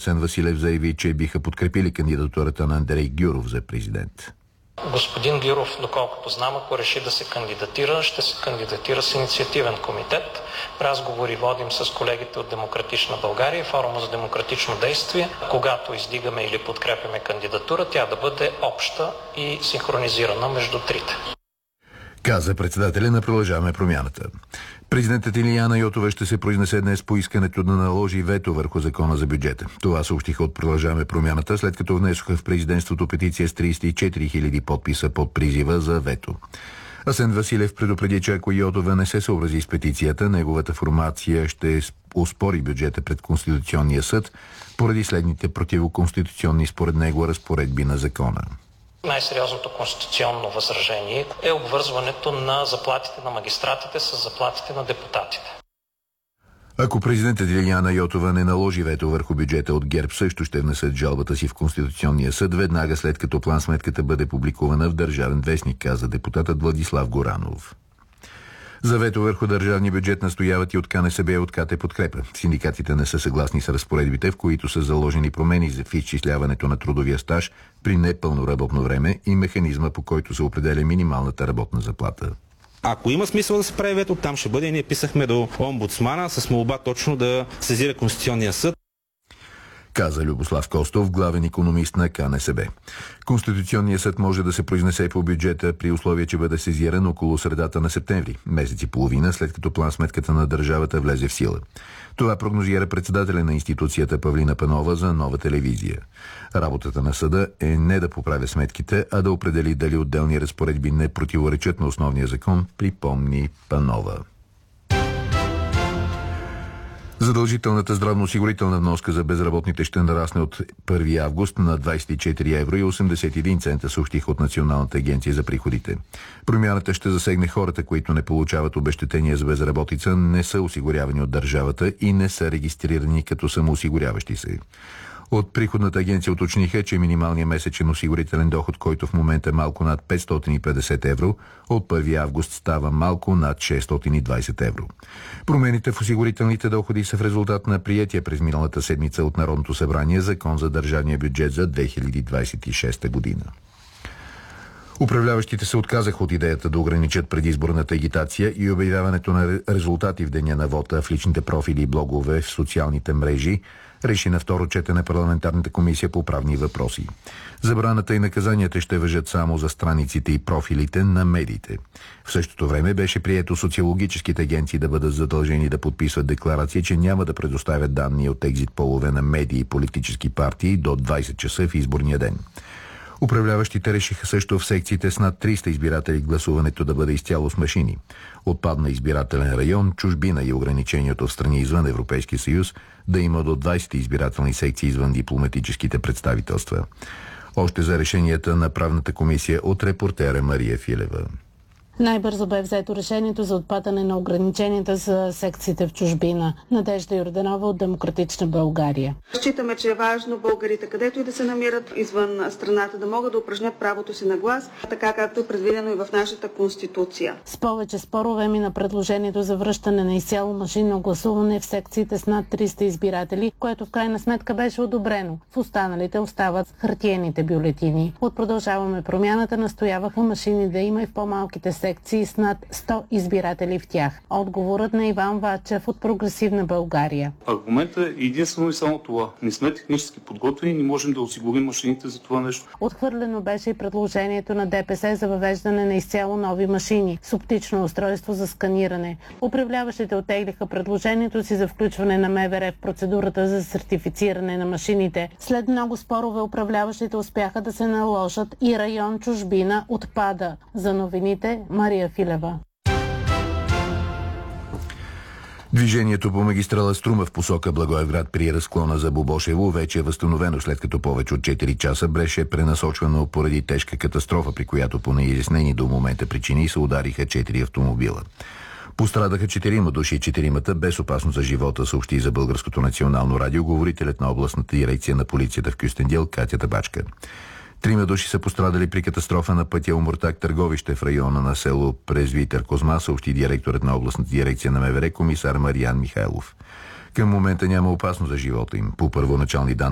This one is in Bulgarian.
Асен Василев заяви, че биха подкрепили кандидатурата на Андрей Гюров за президент. Господин Гюров, доколкото знам, ако реши да се кандидатира, ще се кандидатира с инициативен комитет. Разговори водим с колегите от Демократична България и Форума за демократично действие. Когато издигаме или подкрепяме кандидатура, тя да бъде обща и синхронизирана между трите. Каза председателя на Продължаваме промяната. Президентът Илияна Йотова ще се произнесе днес по искането да наложи вето върху закона за бюджета. Това съобщиха от Продължаваме промяната, след като внесоха в президентството петиция с 34 000 подписа под призива за вето. Асен Василев предупреди, че ако Йотова не се съобрази с петицията, неговата формация ще оспори бюджета пред Конституционния съд поради следните противоконституционни според него разпоредби на закона. Най-сериозното конституционно възражение е обвързването на заплатите на магистратите с заплатите на депутатите. Ако президентът Илияна Йотова не наложи вето върху бюджета, от ГЕРБ също ще внесат жалбата си в Конституционния съд веднага след като план-сметката бъде публикувана в Държавен вестник, каза депутатът Владислав Горанов. За вето върху държавния бюджет настояват и от КНСБ и от КТ Подкрепа. Синдикатите не са съгласни с разпоредбите, в които са заложени промени в изчисляването на трудовия стаж при непълно работно време и механизма, по който се определя минималната работна заплата. Ако има смисъл да се прави вето, там ще бъде. Ние писахме до омбудсмана с молба точно да сезира Конституционния съд, каза Любослав Костов, главен икономист на КНСБ. Конституционният съд може да се произнесе по бюджета при условие, че бъде сезиран около средата на септември, месец и половина след като план-сметката на държавата влезе в сила. Това прогнозира председателя на институцията Павлина Панова за Нова телевизия. Работата на съда е не да поправя сметките, а да определи дали отделни разпоредби не противоречат на основния закон, припомни Панова. Задължителната здравноосигурителна вноска за безработните ще нарасне от 1 август на 24 евро и 81 цента, съобщиха от Националната агенция за приходите. Промяната ще засегне хората, които не получават обезщетения за безработица, не са осигурявани от държавата и не са регистрирани като самоосигуряващи се. От приходната агенция уточниха, че минималният месечен осигурителен доход, който в момента е малко над 550 евро, от 1 август става малко над 620 евро. Промените в осигурителните доходи са в резултат на приетия през миналата седмица от Народното събрание Закон за държавния бюджет за 2026 година. Управляващите се отказаха от идеята да ограничат предизборната агитация и обявяването на резултати в деня на вота в личните профили и блогове в социалните мрежи, реши на второ четене парламентарната комисия по правни въпроси. Забраната и наказанията ще важат само за страниците и профилите на медиите. В същото време беше прието социологическите агенции да бъдат задължени да подписват декларация, че няма да предоставят данни от екзит полове на медии и политически партии до 20 часа в изборния ден. Управляващите решиха също в секциите с над 300 избиратели гласуването да бъде изцяло с машини. Отпадна избирателен район, чужбина и ограничението в страни извън Европейския съюз да има до 20 избирателни секции извън дипломатическите представителства. Още за решенията на правната комисия от репортера Мария Филева. Най-бързо бе взето решението за отпадане на ограниченията за секциите в чужбина. Надежда Йорданова от Демократична България. Считаме, че е важно българите, където и да се намират извън страната, да могат да упражнят правото си на глас, така както е предвидено и в нашата Конституция. С повече спорове мина предложението за връщане на изцяло машинно гласуване в секциите с над 300 избиратели, което в крайна сметка беше одобрено. В останалите остават хартиените бюлетини. От Продължаваме промяната настояваха машини да има и в по-малките секции с над 100 избиратели в тях. Отговорът на Иван Вачев от Прогресивна България. Аргументът е единствено и само това. Не сме технически подготвени и не можем да осигурим машините за това нещо. Отхвърлено беше и предложението на ДПС за въвеждане на изцяло нови машини с оптично устройство за сканиране. Управляващите оттеглиха предложението си за включване на МВР в процедурата за сертифициране на машините. След много спорове управляващите успяха да се наложат и район чужбина отпада. За новините Мария Филева. Движението по магистрала Струма в посока Благоевград при разклона за Бобошево вече е възстановено, след като повече от 4 часа беше пренасочвано поради тежка катастрофа, при която по неизяснени до момента причини се удариха 4 автомобила. Пострадаха 4 души и 4 без опасност за живота, съобщи за Българското национално радио говорителят на областната дирекция на полицията в Кюстендил Катя Табачка. 3 души са пострадали при катастрофа на пътя Омуртаг Търговище в района на село Презвитър Козма, съобщи директорът на областната дирекция на МВР комисар Мариан Михайлов. Към момента няма опасност за живота им. По първоначални данни